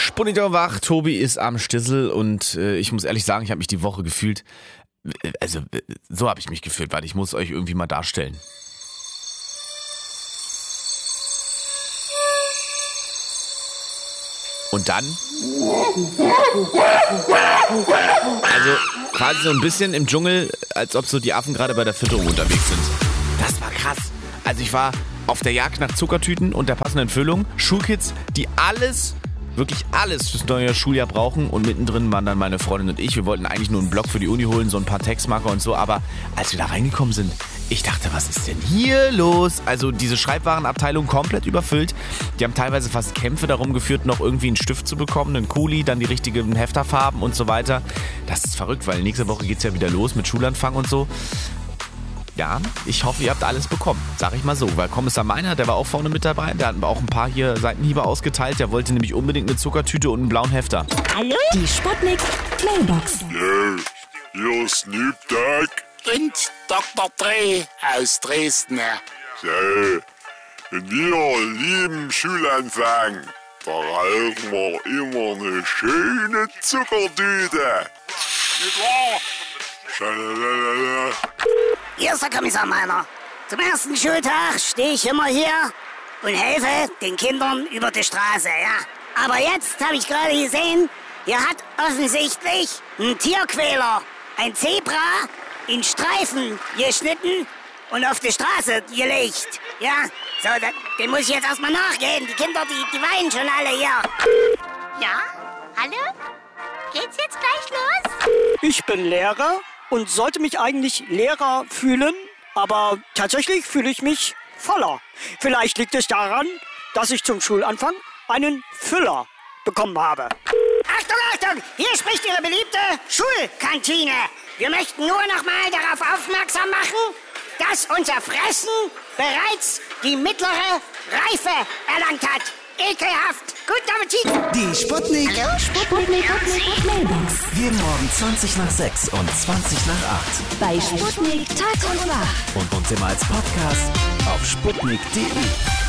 Spunitor wach, Tobi ist am Stissel und ich muss ehrlich sagen, ich habe mich die Woche gefühlt, also so habe ich mich gefühlt, weil ich muss euch irgendwie mal darstellen. Und dann? Also quasi so ein bisschen im Dschungel, als ob so die Affen gerade bei der Fütterung unterwegs sind. Das war krass. Also ich war auf der Jagd nach Zuckertüten und der passenden Füllung. Schulkids, die wirklich alles fürs neue Schuljahr brauchen. Und mittendrin waren dann meine Freundin und ich. Wir wollten eigentlich nur einen Block für die Uni holen, so ein paar Textmarker und so. Aber als wir da reingekommen sind, ich dachte, was ist denn hier los? Also diese Schreibwarenabteilung komplett überfüllt. Die haben teilweise fast Kämpfe darum geführt, noch irgendwie einen Stift zu bekommen, einen Kuli, dann die richtigen Hefterfarben und so weiter. Das ist verrückt, weil nächste Woche geht's ja wieder los mit Schulanfang und so. Ja, ich hoffe, ihr habt alles bekommen, sag ich mal so. Weil Kommissar Meiner, der war auch vorne mit dabei, der hat auch ein paar hier Seitenhiebe ausgeteilt. Der wollte nämlich unbedingt eine Zuckertüte und einen blauen Hefter. Hallo? Die Sputnik Mailbox. Yo, hier ist Snoop Dogg und Dr. Dre aus Dresden. So, in wir lieben Schulanfang, da rauchen wir immer eine schöne Zuckertüte. Nicht wahr? Schalalala. Hier ist der Kommissar Meiner. Zum ersten Schultag stehe ich immer hier und helfe den Kindern über die Straße, ja. Aber jetzt habe ich gerade gesehen, hier hat offensichtlich ein Tierquäler ein Zebra in Streifen geschnitten und auf die Straße gelegt. Ja, so, dem muss ich jetzt erstmal nachgehen. Die Kinder, die weinen schon alle hier. Ja? Hallo? Geht's jetzt gleich los? Ich bin Lehrer und sollte mich eigentlich Lehrer fühlen, aber tatsächlich fühle ich mich voller. Vielleicht liegt es daran, dass ich zum Schulanfang einen Füller bekommen habe. Achtung, Achtung! Hier spricht Ihre beliebte Schulkantine. Wir möchten nur noch mal darauf aufmerksam machen, dass unser Fressen bereits die mittlere Reife erlangt hat. Ekelhaft. Guten Appetit. Die Sputnik. Hallo? Sputnik Mailbox. Jeden Morgen 20 nach 6 und 20 nach 8. Bei Sputnik Tag und Wach. Und uns immer als Podcast auf sputnik.de.